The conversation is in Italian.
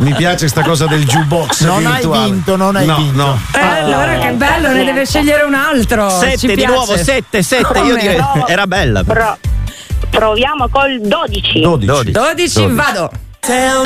Mi piace sta cosa del jukebox. Non hai vinto. No. Allora che bello, ne deve scegliere un altro. 7 di nuovo, 7. Io direi era bella. Proviamo col 12. 12, vado. Tell